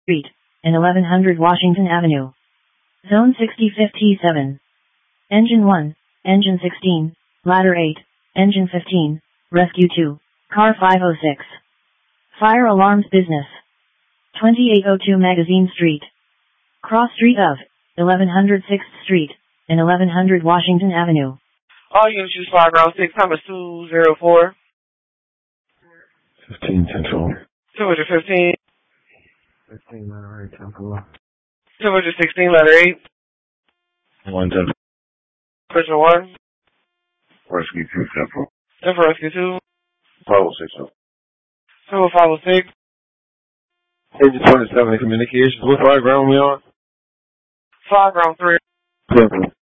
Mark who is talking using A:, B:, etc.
A: Street, and 1100 Washington Avenue. Zone 6057. Engine 1, Engine 16, Ladder 8, Engine 15, Rescue 2, Car 506. Fire Alarms Business. 2802 Magazine Street. Cross Street of 1100 6th Street, and 1100 Washington Avenue.
B: All units use fire ground 6, Thomas 204.
C: 15 Central.
B: 215.
C: 15 Ladder 8, Temple.
B: 216, Ladder 8.
C: 1 Central.
B: Prison 1.
C: Rescue 2 Central.
B: Central Rescue 2.
C: 506 Central.
B: Central 506.
C: Engine 27 Communications. What fire ground we on?
B: Fire ground 3.
C: Central.